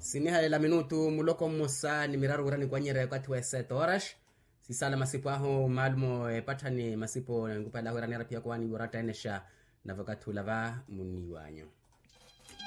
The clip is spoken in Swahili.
Siniha la minutu muloko musa ni miraru urani kwa nyere wakati wa 7 horas. Sisala masipo aho malumo patani masipo ngupala urani rapia kwa ni urata enesha na wakati ulava muniwanyo.